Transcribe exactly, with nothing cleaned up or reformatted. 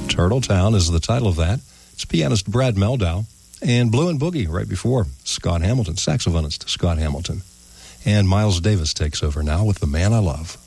Turtle Town is the title of that. It's pianist Brad Meldau. And Blue and Boogie right before Scott Hamilton, saxophonist Scott Hamilton. And Miles Davis takes over now with The Man I Love.